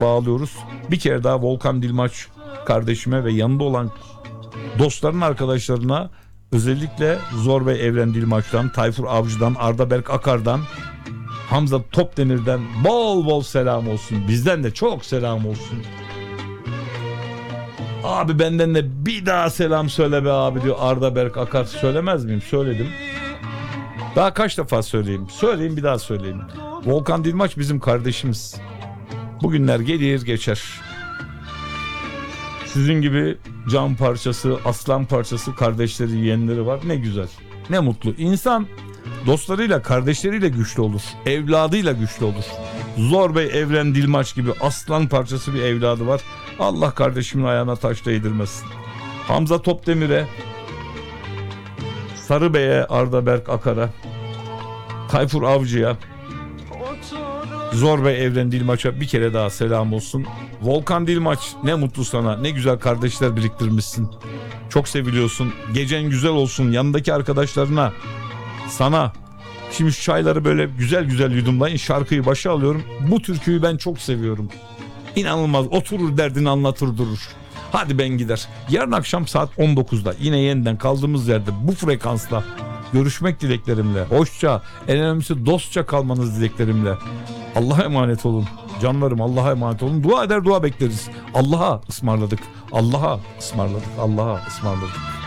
bağlıyoruz. Bir kere daha Volkan Dilmaç kardeşime ve yanında olan dostların arkadaşlarına, özellikle Zorbay Evren Dilmaç'tan, Tayfur Avcı'dan, Arda Berk Akar'dan, Hamza Topdemir'den bol bol selam olsun. Bizden de çok selam olsun. Abi benden de bir daha selam söyle be abi diyor Arda Berk Akar. Söylemez miyim? Söyledim. Daha kaç defa söyleyeyim? Söyleyeyim, bir daha söyleyeyim. Volkan Dilmaç bizim kardeşimiz. Bugünler gelir geçer. Sizin gibi can parçası, aslan parçası kardeşleri, yeğenleri var. Ne güzel, ne mutlu. İnsan dostlarıyla, kardeşleriyle güçlü olur. Evladıyla güçlü olur. Zorbay Evren Dilmaç gibi aslan parçası bir evladı var. Allah kardeşimin ayağına taş değdirmesin. Hamza Topdemir'e, Sarıbey'e, Arda Berk Akar'a, Tayfur Avcı'ya, Zorbay Evren Dilmaç'a bir kere daha selam olsun. Volkan Dilmaç, ne mutlu sana. Ne güzel kardeşler biriktirmişsin. Çok seviliyorsun. Gecen güzel olsun. Yanındaki arkadaşlarına, sana. Şimdi şu çayları böyle güzel güzel yudumlayın. Şarkıyı başa alıyorum. Bu türküyü ben çok seviyorum. İnanılmaz. Oturur derdini anlatır durur. Hadi ben gider. Yarın akşam saat 19'da yine yeniden kaldığımız yerde bu frekansla görüşmek dileklerimle. Hoşça, en önemlisi dostça kalmanız dileklerimle. Allah'a emanet olun. Canlarım, Allah'a emanet olun. Dua eder, dua bekleriz. Allah'a ısmarladık. Allah'a ısmarladık. Allah'a ısmarladık.